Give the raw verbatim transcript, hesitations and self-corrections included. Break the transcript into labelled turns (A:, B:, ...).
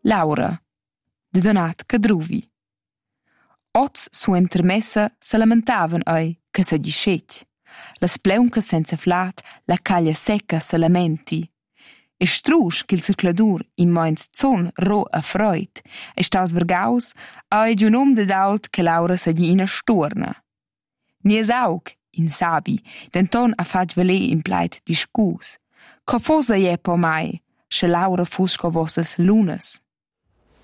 A: Laura, de Donat Cadruvi. Oz suenter messa se lamentavan ei che se dischetg. Las pleuncas senza flat, la caglia secca se lamenti. E strusch ch'il circladur in moins zon ro a freud e staus vergaus ei giun um de dault che Laura segni ina sturna. Ni es aug, in sabi, denton a fatg valer in plait discus. Co fosa je po mai, sche Laura fus sco vossas lunas.